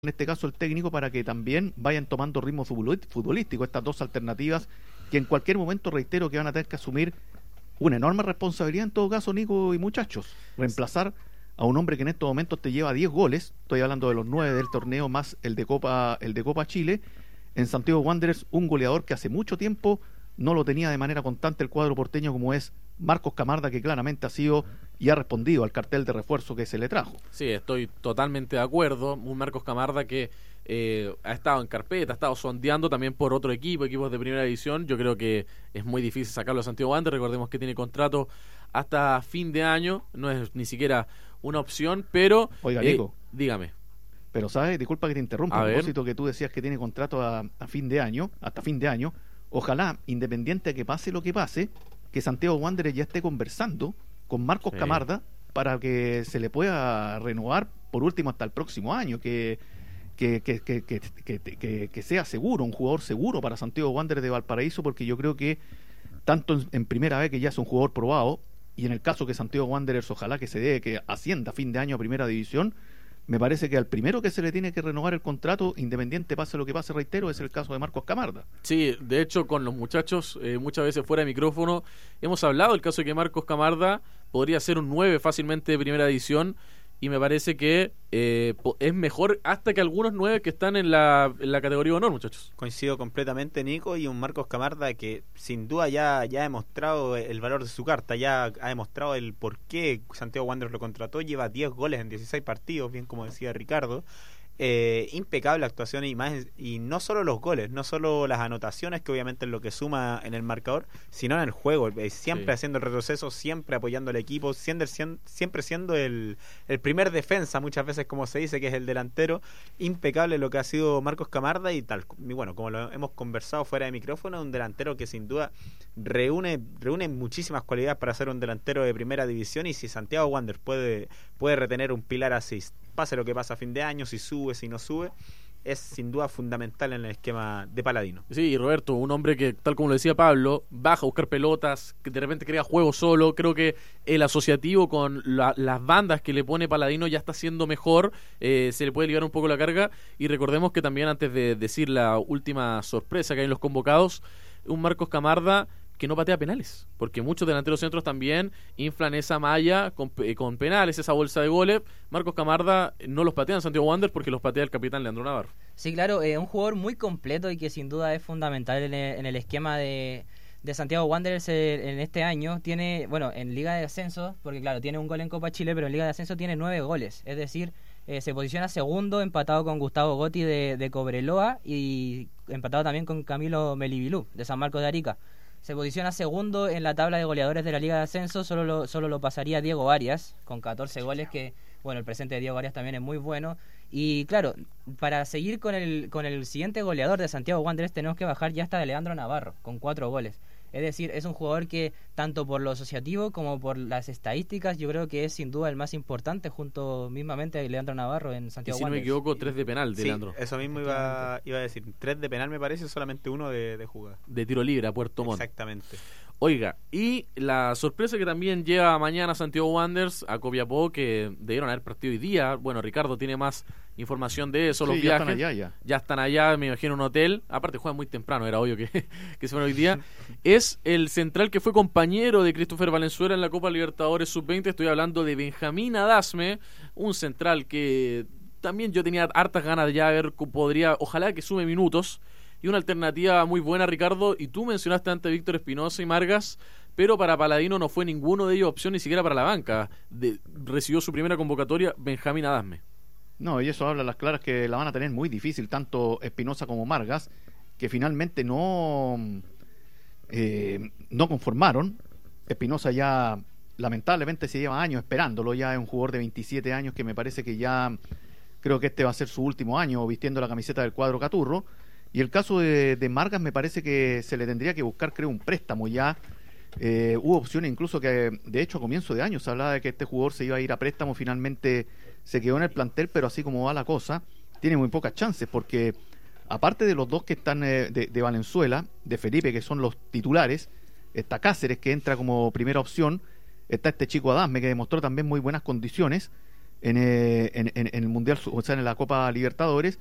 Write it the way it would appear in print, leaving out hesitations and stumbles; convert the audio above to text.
en este caso el técnico, para que también vayan tomando ritmo futbolístico estas dos alternativas que en cualquier momento, reitero, que van a tener que asumir una enorme responsabilidad en todo caso, Nico y muchachos, reemplazar a un hombre que en estos momentos te lleva 10 goles, estoy hablando de los 9 del torneo más el de Copa Chile, en Santiago Wanderers, un goleador que hace mucho tiempo no lo tenía de manera constante el cuadro porteño, como es Marcos Camarda, que claramente ha sido y ha respondido al cartel de refuerzo que se le trajo. Sí, estoy totalmente de acuerdo. Un Marcos Camarda que ha estado en carpeta, ha estado sondeando también por otro equipos de primera división. Yo creo que es muy difícil sacarlo de Santiago Wanderers. Recordemos que tiene contrato hasta fin de año, no es ni siquiera una opción, pero... Oiga, Nico, dígame. Pero sabes, disculpa que te interrumpa, a propósito que tú decías que tiene contrato a fin de año, hasta fin de año. Ojalá, independiente de que pase lo que pase, que Santiago Wanderers ya esté conversando con Marcos Camarda para que se le pueda renovar por último hasta el próximo año, que sea seguro, un jugador seguro para Santiago Wanderers de Valparaíso, porque yo creo que tanto en primera vez, que ya es un jugador probado, y en el caso que Santiago Wanderers ojalá que se dé, que ascienda a fin de año a primera división, me parece que al primero que se le tiene que renovar el contrato, independiente pase lo que pase, reitero, es el caso de Marcos Camarda. Sí, de hecho con los muchachos, muchas veces fuera de micrófono, hemos hablado del caso de que Marcos Camarda podría ser un 9 fácilmente de primera división, y me parece que es mejor hasta que algunos 9 que están en la categoría de honor, muchachos. Coincido completamente, Nico, y un Marcos Camarda que sin duda ya ha demostrado el valor de su carta, ya ha demostrado el por qué Santiago Wanderers lo contrató, lleva 10 goles en 16 partidos, bien como decía Ricardo. Impecable actuación y no solo los goles, no solo las anotaciones, que obviamente es lo que suma en el marcador, sino en el juego, siempre haciendo el retroceso, siempre apoyando al equipo, siempre siendo el primer defensa, muchas veces como se dice, que es el delantero. Impecable lo que ha sido Marcos Camarda, y bueno, como lo hemos conversado fuera de micrófono, un delantero que sin duda reúne muchísimas cualidades para ser un delantero de primera división, y si Santiago Wanderers puede retener un pilar así, pase lo que pasa a fin de año, si sube, si no sube, es sin duda fundamental en el esquema de Paladino. Sí, y Roberto, un hombre que, tal como lo decía Pablo, baja a buscar pelotas, que de repente crea juego solo. Creo que el asociativo con las bandas que le pone Paladino ya está siendo mejor, se le puede liberar un poco la carga. Y recordemos que también, antes de decir la última sorpresa que hay en los convocados, un Marcos Camarda que no patea penales, porque muchos delanteros centros también inflan esa malla con penales, esa bolsa de goles. Marcos Camarda no los patea en Santiago Wanderers porque los patea el capitán Leandro Navarro. Sí, claro, un jugador muy completo y que sin duda es fundamental en el esquema de Santiago Wanderers en este año. Tiene, bueno, en Liga de Ascenso, porque claro, tiene un gol en Copa Chile, pero en Liga de Ascenso tiene 9 goles, es decir, se posiciona segundo, empatado con Gustavo Gotti de Cobreloa y empatado también con Camilo Melibilú de San Marcos de Arica. Se posiciona segundo en la tabla de goleadores de la Liga de Ascenso, solo lo pasaría Diego Arias, con 14 goles, que bueno, el presente de Diego Arias también es muy bueno. Y claro, para seguir con el siguiente goleador de Santiago Wanderers tenemos que bajar ya hasta de Leandro Navarro, con 4 goles. Es decir, es un jugador que, tanto por lo asociativo como por las estadísticas, yo creo que es sin duda el más importante, junto mismamente a Leandro Navarro en Santiago Wanderers. Si no me equivoco, 3 de penal de sí, Leandro. Eso mismo iba a decir. 3 de penal me parece, solamente 1 de jugada. De tiro libre a Puerto Montt. Exactamente. Oiga, y la sorpresa que también lleva mañana Santiago Wanderers a Copiapó, que debieron haber partido hoy día. Bueno, Ricardo tiene más información de eso, los viajes. Ya están allá, me imagino, en un hotel. Aparte juegan muy temprano, era obvio que se fueron hoy día. Es el central que fue compañero de Christopher Valenzuela en la Copa Libertadores Sub-20. Estoy hablando de Benjamín Adasme, un central que también yo tenía hartas ganas de ya ver, ojalá que sume minutos. Y una alternativa muy buena, Ricardo, y tú mencionaste antes a Víctor Espinosa y Margas, pero para Paladino no fue ninguno de ellos opción, ni siquiera para la banca. Recibió su primera convocatoria Benjamín Adasme. No, y eso habla a las claras que la van a tener muy difícil, tanto Espinosa como Margas, que finalmente no conformaron. Espinosa ya lamentablemente se lleva años esperándolo, ya es un jugador de 27 años que me parece que ya, creo que este va a ser su último año vistiendo la camiseta del cuadro Caturro. Y el caso de Margas me parece que se le tendría que buscar, creo, un préstamo ya. Hubo opciones incluso que, de hecho, a comienzo de año se hablaba de que este jugador se iba a ir a préstamo, finalmente se quedó en el plantel, pero así como va la cosa, tiene muy pocas chances, porque aparte de los dos que están de Valenzuela, de Felipe, que son los titulares, está Cáceres, que entra como primera opción, está este chico Adasme, que demostró también muy buenas condiciones, en el Mundial, o sea, en la Copa Libertadores,